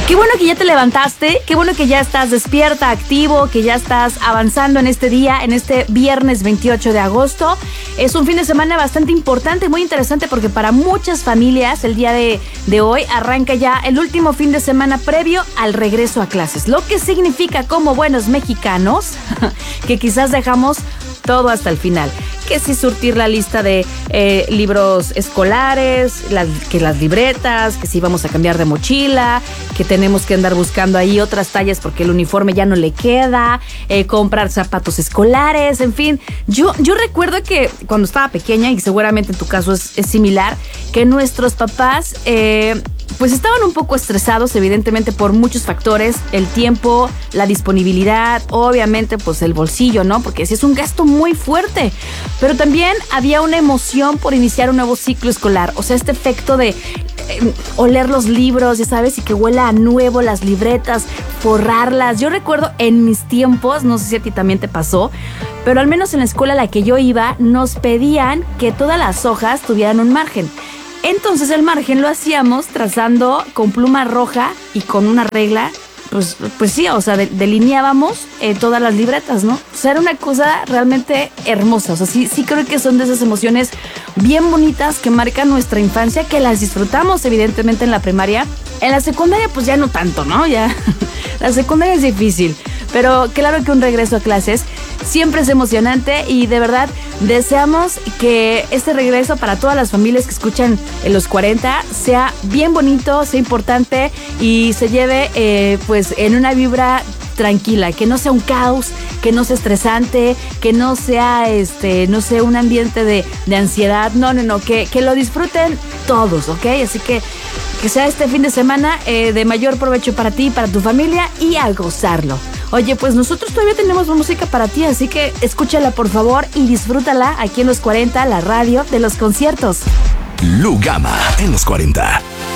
Qué bueno que ya te levantaste, qué bueno que ya estás despierta, activo, que ya estás avanzando en este día, en este viernes 28 de agosto. Es un fin de semana bastante importante, muy interesante, porque para muchas familias el día de hoy arranca ya el último fin de semana previo al regreso a clases. Lo que significa, como buenos mexicanos, que quizás dejamos todo hasta el final. Que si surtir la lista de libros escolares, que las libretas, que si vamos a cambiar de mochila, que tenemos que andar buscando ahí otras tallas porque el uniforme ya no le queda, comprar zapatos escolares, en fin. Yo recuerdo que cuando estaba pequeña, y seguramente en tu caso es similar, que nuestros papás pues estaban un poco estresados, evidentemente, por muchos factores: el tiempo, la disponibilidad, obviamente pues el bolsillo, ¿no? Porque sí es un gasto muy fuerte, pero también había una emoción por iniciar un nuevo ciclo escolar. O sea, este efecto de oler los libros, ya sabes, y que huela a nuevo las libretas, forrarlas. Yo recuerdo en mis tiempos, no sé si a ti también te pasó, pero al menos en la escuela a la que yo iba, nos pedían que todas las hojas tuvieran un margen. Entonces el margen lo hacíamos trazando con pluma roja y con una regla. Pues sí, o sea, delineábamos todas las libretas, ¿no? O sea, era una cosa realmente hermosa. O sea, sí creo que son de esas emociones bien bonitas que marcan nuestra infancia, que las disfrutamos evidentemente en la primaria. En la secundaria pues ya no tanto, ¿no? Ya la secundaria es difícil, pero claro que un regreso a clases siempre es emocionante, y de verdad deseamos que este regreso para todas las familias que escuchan en los 40 sea bien bonito, sea importante y se lleve pues en una vibra tranquila, que no sea un caos, que no sea estresante, que no sea no sea un ambiente de ansiedad. No, que lo disfruten todos, ¿ok? Así que sea este fin de semana de mayor provecho para ti y para tu familia, y a gozarlo. Oye, pues nosotros todavía tenemos música para ti, así que escúchala por favor y disfrútala aquí en los 40, la radio de los conciertos. Lugama en los 40.